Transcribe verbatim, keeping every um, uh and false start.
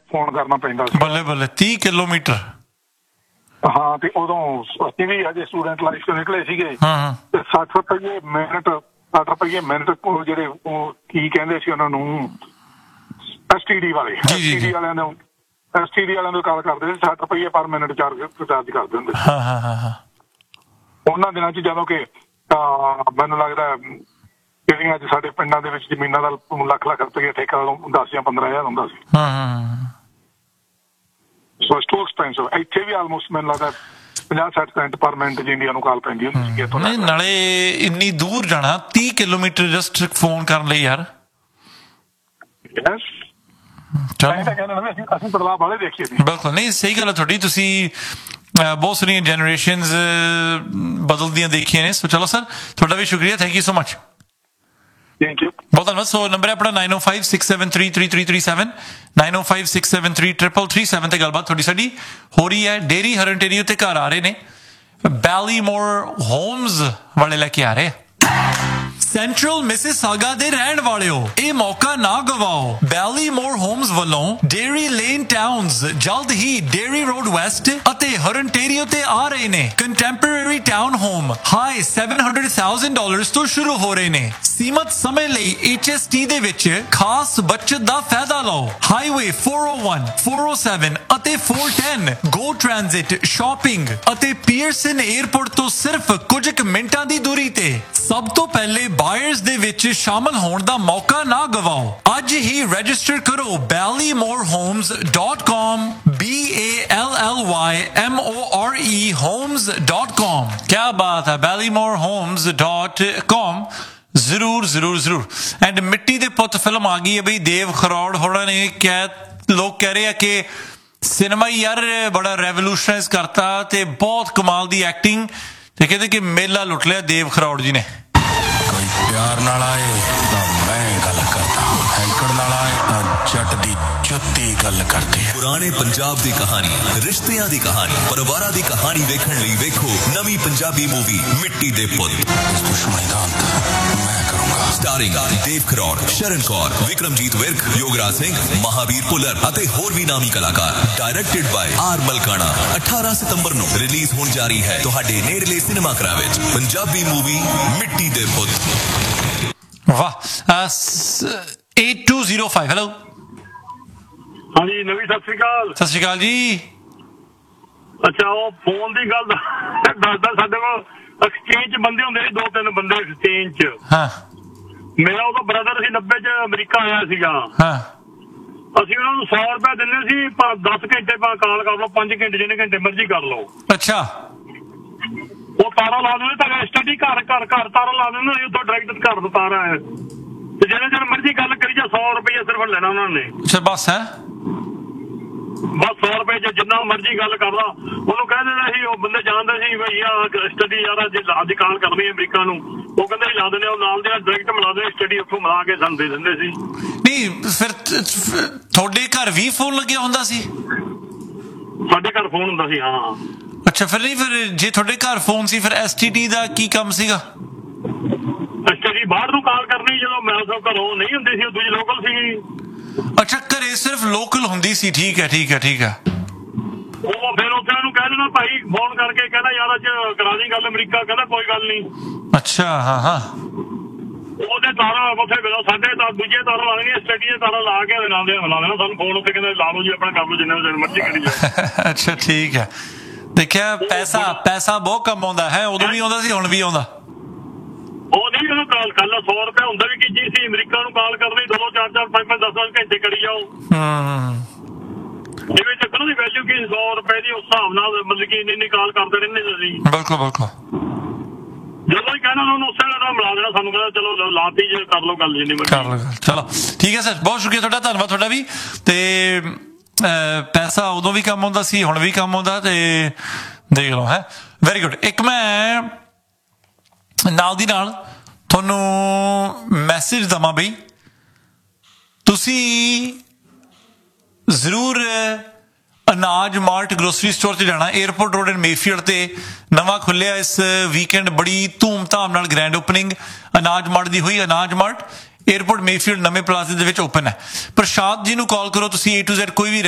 Phone ਕਰਨਾ ਪੈਂਦਾ ਸੀ। ਬੱਲੇ ਬੱਲੇ ਤੀਹ ਕਿਲੋਮੀਟਰ। ਹਾਂ, ਤੇ ਉਦੋਂ ਅਸੀਂ ਵੀ ਅਜੇ ਸਟੂਡੈਂਟ ਲਾਈਫ ਤੋਂ ਨਿਕਲੇ ਸੀਗੇ ਤੇ ਸੱਠ ਰੁਪਈਏ ਮਿੰਟ ਸੱਠ ਰੁਪਈਏ ਮਿੰਟ ਜਿਹੜੇ ਉਹ ਕੀ ਕਹਿੰਦੇ ਸੀ ਉਹਨਾਂ ਨੂੰ, ਐਸ ਟੀ ਡੀ ਵਾਲੇ ਐਸ ਟੀ ਡੀ ਵਾਲਿਆਂ ਨੂੰ ਐਸ ਟੀ ਡੀ ਵਾਲਿਆਂ ਨੂੰ ਕਾਲ ਕਰਦੇ ਸੀ, ਸੱਠ ਰੁਪਈਏ ਪਰ ਮਿੰਟ ਚਾਰਜ ਚਾਰਜ ਕਰਦੇ ਹੁੰਦੇ ਸੀ ਉਹਨਾਂ ਦਿਨਾਂ 'ਚ। ਜਦੋਂ ਕਿ ਮੈਨੂੰ ਲੱਗਦਾ ਜਿਹੜੀਆਂ ਅੱਜ ਸਾਡੇ ਪਿੰਡਾਂ ਦੇ ਵਿੱਚ ਜ਼ਮੀਨਾਂ ਦਾ ਲੱਖ ਲੱਖ ਰੁਪਈਆ ਠੇਕਾ ਦਸ ਜਾਂ ਪੰਦਰਾਂ ਹਜ਼ਾਰ ਹੁੰਦਾ ਸੀ। So it's too expensive. ਇੱਥੇ ਵੀ ਆਲਮੋਸਟ ਮੈਨੂੰ ਲੱਗਦਾ ਪੰਜਾਹ ਸੱਠ ਸੈਂਟ ਪਰ ਮਿੰਟ ਚ ਇੰਡੀਆ ਨੂੰ ਕਾਲ ਪੈਂਦੀ ਹੁੰਦੀ ਸੀ। ਨਹੀਂ, ਨਾਲੇ ਇੰਨੀ ਦੂਰ ਜਾਣਾ ਤੀਹ ਕਿਲੋਮੀਟਰ ਜਸਟ ਫੋਨ ਕਰਨ ਲਈ ਯਾਰ। ਅਸੀਂ ਬਦਲਾਅ ਵਾਲੇ ਦੇਖੀਏ। ਬਿਲਕੁਲ, ਨਹੀਂ ਸਹੀ ਗੱਲ ਹੈ ਤੁਹਾਡੀ। ਤੁਸੀਂ ਬਹੁਤ ਸਾਰੀਆਂ ਜਨਰੇਸ਼ਨਸ ਬਦਲਦੀਆਂ ਦੇਖੀਆਂ ਨੇ। ਸੋ ਚਲੋ ਸਰ, ਤੁਹਾਡਾ ਵੀ ਸ਼ੁਕਰੀਆ, ਥੈਂਕ ਯੂ ਸੋ ਮਚ। ਬਹੁਤ ਧੰਨਵਾਦ। ਸੋ ਨੰਬਰ ਹੈ ਆਪਣਾ ਨਾਈਨ ਓ five six seven three three three three seven nine ਓ five six seven three triple three seven ਤੇ ਗੱਲਬਾਤ ਤੁਹਾਡੀ ਸਾਡੀ ਹੋ ਰਹੀ ਹੈ। ਡੇਰੀ ਹਰਨਟੇਰੀ ਉੱਤੇ ਘਰ ਆ ਰਹੇ ਨੇ, ਬੈਲੀਮੋਰ ਹੋਮਸ ਵਾਲੇ ਲੈ ਕੇ ਆ ਰਹੇ। ਸੈਂਟਰਲ ਮਿਸਿਸਾਗਾ ਦੇ ਰਹਿਣ ਵਾਲਿਓ, ਇਹ ਮੌਕਾ ਨਾ ਗਵਾਓ। ਬੈਲੀਮੋਰ ਹੋਮਸ ਵੱਲੋਂ ਡੇਰੀ ਲੇਨ ਟਾਊਨਸ ਜਲਦ ਹੀ ਡੇਰੀ ਰੋਡ ਵੈਸਟ ਅਤੇ ਹਰਨਟੇਰੀਓ ਤੇ ਆ ਰਹੇ ਨੇ। Contemporary town home high seven hundred thousand dollars ਤੋਂ ਸ਼ੁਰੂ ਹੋ ਰਹੇ ਨੇ। ਸੀਮਤ ਸਮੇਂ ਲਈ ਐਚ ਐਸ ਟੀ ਦੇ ਵਿੱਚ ਖਾਸ ਬਚਤ ਦਾ ਫਾਇਦਾ ਲਓ। ਹਾਈਵੇ ਫੋਰ ਓ ਵਨ, ਫੋਰ ਓ ਸੈਵਨ ਅਤੇ ਫੋਰ ਟੈਨ ਗੋ ਟ੍ਰਾਂਜ਼ਿਟ, ਸ਼ਾਪਿੰਗ ਅਤੇ ਪੀਅਰਸਨ 에ਅਰਪੋਰਟ ਤੋਂ ਸਿਰਫ ਕੁਝ ਕੁ ਮਿੰਟਾਂ ਦੀ ਦੂਰੀ ਤੇ। ਸਭ ਤੋਂ ਪਹਿਲੇ ਬਾਇਰਸ ਦੇ ਵਿੱਚ ਸ਼ਾਮਲ ਹੋਣ ਦਾ ਮੌਕਾ ਨਾ ਗਵਾਓ। ਅੱਜ ਹੀ ਰਜਿਸਟਰ ਕਰੋ ਬੈਲੀਮੋਰ homes dot com, B A L L Y M O R E homes dot com. ਕਿਆ ਬਾਤ ਹੈ, ਬੈਲੀਮੋਰ ਹੋਮਸ ਡਾਟ ਕਾਮ। ਜ਼ਰੂਰ ਜ਼ਰੂਰ ਜ਼ਰੂਰ। ਐਂਡ ਮਿੱਟੀ ਦੇ ਪੁੱਤ ਫਿਲਮ ਆ ਗਈ ਹੈ ਬਈ। ਦੇਵ ਖਰੋੜ ਹੋਣਾ ਨੇ ਕਿਹਾ, ਲੋਕ ਕਹਿ ਰਹੇ ਆ ਕਿ ਸਿਨੇਮਾ ਯਾਰ ਬੜਾ ਰੈਵੋਲੂਸ਼ਨਾਈਜ਼ ਕਰਤਾ ਤੇ ਬਹੁਤ ਕਮਾਲ ਦੀ ਐਕਟਿੰਗ, ਤੇ ਕਹਿੰਦੇ ਕਿ ਮੇਲਾ ਲੁੱਟ ਲਿਆ ਦੇਵ ਖਰੋੜ ਜੀ ਨੇ। ਕੋਈ ਪਿਆਰ ਨਾਲ ਆਏ ਤਾਂ ਮੈਂ ਗੱਲ ਕਰਦਾ, ਹੈਂਕੜ ਨਾਲ ਆਏ ਤਾਂ ਜੱਟ ਦੀ ਜੁੱਤੀ ਗੱਲ ਕਰਦੇ। ਪੁਰਾਣੇ ਪੰਜਾਬ ਦੀ ਕਹਾਣੀ, ਰਿਸ਼ਤਿਆਂ ਦੀ ਕਹਾਣੀ, ਪਰਿਵਾਰਾਂ ਦੀ ਕਹਾਣੀ ਵੇਖਣ ਲਈ ਵੇਖੋ ਨਵੀਂ ਪੰਜਾਬੀ ਮੂਵੀ ਮਿੱਟੀ ਦੇ ਪੁੱਤ। ਇਸ ਦੁਸ਼ਮਣੀ ਦਾ ਅੰਤ ਮੈਂ ਕਰੂੰਗਾ। ਸਟਾਰਿੰਗ ਦੇਵ ਖਰੋੜ, ਸ਼ਰਨ ਕੌਰ, ਵਿਕਰਮਜੀਤ ਵਿਰਕ, ਯੋਗਰਾਜ ਸਿੰਘ, ਮਹਾਵੀਰ ਭੁੱਲਰ ਅਤੇ ਹੋਰ ਵੀ ਨਾਮੀ ਕਲਾਕਾਰ। ਡਾਇਰੈਕਟਡ ਬਾਈ ਆਰ ਮਲਕਾਣਾ। ਅਠਾਰਾਂ ਸਤੰਬਰ ਨੂੰ ਰਿਲੀਜ਼ ਹੋਣ ਜਾ ਰਹੀ ਹੈ ਤੁਹਾਡੇ ਨੇੜਲੇ ਸਿਨੇਮਾ ਘਰਾਂ ਵਿੱਚ ਪੰਜਾਬੀ ਮੂਵੀ ਮਿੱਟੀ ਦੇ ਪੁੱਤ। ਵਾਹ। Eight two zero five. Hello. ਹਾਂਜੀ ਨਵੀਂ, ਸਤਿ ਸ੍ਰੀ ਅਕਾਲ। ਸਤਿ ਸ੍ਰੀ ਅਕਾਲ ਜੀ। ਅੱਛਾ, ਉਹ ਫੋਨ ਦੀ ਗੱਲ ਦੱਸਦਾ, ਸਾਡੇ ਕੋਲ ਐਕਸਚੇਂਜ ਬੰਦੇ ਹੁੰਦੇ ਸੀ, ਦੋ ਤਿੰਨ ਬੰਦੇ ਐਕਸਚੇਂਜ ਚ। ਹਾਂ, ਮੇਰਾ ਉਹਦਾ ਬ੍ਰਦਰ ਸੀ, ਨੱਬੇ ਚ ਅਮਰੀਕਾ ਆਇਆ ਸੀਗਾ। ਹਾਂ, ਅਸੀਂ ਉਹਨਾਂ ਨੂੰ ਸੌ ਰੁਪਏ ਦਿੰਦੇ ਸੀ, ਦਸ ਘੰਟੇ ਬਾਅਦ ਕਾਲ ਕਰ ਲਓ, ਪੰਜ ਘੰਟੇ ਜਿੰਨੇ ਘੰਟੇ ਮਰਜ਼ੀ ਕਰ ਲਓ। ਅੱਛਾ। ਉਹ ਤਾਰਾ ਲਾ ਦਿੰਦੇ ਤਾਂ ਸਟੱਡੀ ਘਰ ਘਰ ਘਰ ਤਾਰਾ ਲਾ ਦਿੰਦੇ, ਉੱਥੋਂ ਡਾਇਰੈਕਟ ਘਰ ਤੋਂ ਤਾਰਾ ਹੈ, ਤੇ ਜਿੰਨੇ ਦਿਨ ਮਰਜ਼ੀ ਗੱਲ ਕਰੀ ਜਾ ਸੌ ਰੁਪਏ ਸਿਰਫ ਲੈਣਾ ਉਹਨਾਂ ਨੇ। ਅੱਛਾ, ਬਸ ਹੈ ਬਸ ਸੌ ਰੁਪਏ ਚ ਜਿੰਨਾ ਮਰਜ਼ੀ ਗੱਲ ਕਰਦਾ। ਉਹਨੂੰ ਕਹਿ ਦਿੰਦਾ ਸੀ, ਉਹ ਬੰਦੇ ਜਾਣਦੇ ਸੀ ਬਈ ਆ ਸਟੱਡੀ ਯਾਰ ਅੱਜ ਅੱਜ ਕਾਲ ਕਰਨੀ ਅਮਰੀਕਾ ਨੂੰ, ਉਹ ਕਹਿੰਦੇ ਲਾ ਦਿੰਦੇ, ਉਹ ਨਾਲ ਦੇ ਡਾਇਰੈਕਟ ਮਿਲਾ ਦੇ ਸਟੱਡੀ, ਉੱਥੋਂ ਮਿਲਾ ਕੇ ਸਾਨੂੰ ਦੇ ਦਿੰਦੇ ਸੀ। ਨਹੀਂ ਫਿਰ ਤੁਹਾਡੇ ਘਰ ਵੀ ਫੋਨ ਲੱਗਿਆ ਹੁੰਦਾ ਸੀ? ਸਾਡੇ ਘਰ ਫੋਨ ਹੁੰਦਾ ਸੀ, ਹਾਂ। ਅੱਛਾ, ਫਿਰ ਨਹੀਂ, ਫਿਰ ਜੇ ਤੁਹਾਡੇ ਘਰ ਫੋਨ ਸੀ ਫਿਰ ਐਸ ਟੀ ਡੀ ਦਾ ਕੀ ਕੰਮ ਸੀਗਾ? ਐਸ ਟੀ ਡੀ ਬਾਹਰ ਨੂੰ ਕਾਲ ਕਰਨੀ, ਜਦੋਂ ਮੈਂ ਸਭ ਘਰੋਂ ਨਹੀਂ ਹੁੰਦੀ ਸੀ, ਉਹ ਦੂਜੀ ਲੋਕਲ ਸੀਗੀ। ਅੱਛਾ, ਘਰੇ ਸਿਰਫ ਲੋਕਲ ਹੁੰਦੀ ਸੀ। ਠੀਕ ਹੈ ਠੀਕ ਹੈ ਠੀਕ ਹੈ। ਉਹ ਫਿਰ ਉੱਥੇ ਉਹਨੂੰ ਕਹਿ ਦੇਣਾ ਭਾਈ, ਫੋਨ ਕਰਕੇ ਕਹਿੰਦਾ ਯਾਰ ਅੱਜ ਕਰਾ ਦੀ ਗੱਲ ਅਮਰੀਕਾ, ਕਹਿੰਦਾ ਕੋਈ ਗੱਲ ਨਹੀਂ। ਅੱਛਾ, ਹਾਂ ਹਾਂ। ਉਹਦੇ ਤਾਰਾ ਉੱਥੇ ਮਿਲੋ, ਸਾਡੇ ਤਾਂ ਦੂਜੇ ਤਾਰਾ ਲਾ ਦੇਣਗੇ, ਸਟੱਡੀ ਦੇ ਤਾਰਾ ਲਾ ਕੇ ਲਾ ਦੇ ਲਾ ਦੇਣਾ ਸਾਨੂੰ ਫੋਨ ਉੱਤੇ, ਕਹਿੰਦੇ ਲਾ ਲਓ ਜੀ ਆਪਣਾ, ਕਰ ਲਓ ਜਿੰਨੇ ਦਿਨ ਮਰਜ਼ੀ ਕਰੀ ਜਾਓ। ਅੱਛਾ, ਠੀਕ ਹੈ। ਦੇਖਿਆ, ਪੈਸਾ ਪੈਸਾ ਬਹੁਤ ਕੰਮ ਆਉਂਦਾ ਹੈ। ਉਦੋਂ ਵੀ ਆਉਂਦਾ ਸੀ, ਹੁਣ ਵੀ ਆਉਂਦਾ। ਉਹ ਨਹੀਂ, ਉਹਨੂੰ ਕਾਲ ਕਰ ਲਾ, ਸੌ ਰੁਪਏ ਹੁੰਦਾ ਵੀ ਕੀ ਚੀਜ਼ ਸੀ। ਅਮਰੀਕਾ ਨੂੰ ਕਾਲ ਕਰਨੀ, ਦੋ ਚਾਰ ਚਾਰ ਪੰਜ ਪੰਜ ਦਸ ਦਸ ਘੰਟੇ ਕਰੀ ਜਾਓ। ਹਮ ਜਿਵੇਂ ਚੱਕਰ ਦੀ ਵੈਲਿਊ ਕੀ ਸੌ ਰੁਪਏ ਦੀ, ਉਸ ਹਿਸਾਬ ਨਾਲ ਮਤਲਬ ਕਿ ਇੰਨੀ ਇੰਨੀ ਕਾਲ ਕਰਦੇ ਰਹਿੰਦੇ ਸੀ। ਬਿਲਕੁਲ ਬਿਲਕੁਲ। ਜਦੋਂ ਹੀ ਕਹਿਣਾ ਉਹਨੂੰ ਉਸੇ ਵੇਲੇ ਮਿਲਾ ਦੇਣਾ ਸਾਨੂੰ, ਕਹਿੰਦਾ ਚਲੋ ਲਾਤੀ ਜੇ ਕਰ ਲਓ ਗੱਲ ਜਿੰਨੀ ਕਰ ਲਓ। ਚਲੋ ਠੀਕ ਹੈ ਸਰ, ਬਹੁਤ ਸ਼ੁਕਰੀਆ ਤੁਹਾਡਾ, ਧੰਨਵਾਦ ਤੁਹਾਡਾ ਵੀ। ਤੇ ਪੈਸਾ ਉਦੋਂ ਵੀ ਕੰਮ ਆਉਂਦਾ ਸੀ, ਹੁਣ ਵੀ ਕੰਮ ਆਉਂਦਾ, ਤੇ ਦੇਖ ਲਓ ਹੈ। Very good. ਇੱਕ ਮੈਂ ਨਾਲ ਦੀ ਨਾਲ ਤੁਹਾਨੂੰ ਮੈਸੇਜ ਦੇਵਾਂ ਬਈ, ਤੁਸੀਂ ਜ਼ਰੂਰ ਅਨਾਜ ਮਾਰਟ ਗਰੋਸਰੀ ਸਟੋਰ 'ਚ ਜਾਣਾ। ਏਅਰਪੋਰਟ ਰੋਡ ਐਂਡ ਮੇਫੀਲਡ ਤੇ ਨਵਾਂ ਖੁੱਲਿਆ ਇਸ ਵੀਕਐਂਡ, ਬੜੀ ਧੂਮ-ਧਾਮ ਨਾਲ ਗ੍ਰੈਂਡ ਓਪਨਿੰਗ ਅਨਾਜ ਮਾਰਟ ਦੀ ਹੋਈ। ਅਨਾਜ ਮਾਰਟ ਏਅਰਪੋਰਟ ਮੇਫੀਲਡ ਨਵੇਂ ਪਲਾਜ਼ੇ ਦੇ ਵਿੱਚ ਓਪਨ ਹੈ। ਪ੍ਰਸ਼ਾਦ ਜੀ ਨੂੰ ਕਾਲ ਕਰੋ ਤੁਸੀਂ, ਏ ਟੂ ਜ਼ੈਡ ਕੋਈ ਵੀ